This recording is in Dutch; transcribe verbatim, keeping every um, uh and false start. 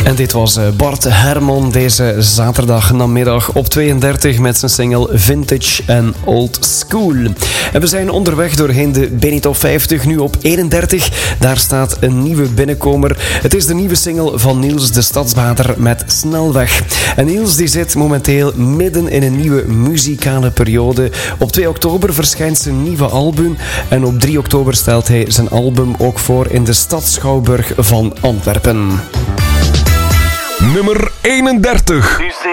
En dit was Bart Herman deze zaterdag namiddag op tweeëndertig met zijn single Vintage en Old School. En we zijn onderweg doorheen de Benito vijftig, nu op eenendertig. Daar staat een nieuwe binnenkomer. Het is de nieuwe single van Niels de Stadsbader met Snelweg. En Niels die zit momenteel midden in een nieuwe muzikale periode. Op twee oktober verschijnt zijn nieuwe album en op drie oktober stelt hij zijn album ook voor in de Stadsschouwburg van Antwerpen. Nummer eenendertig.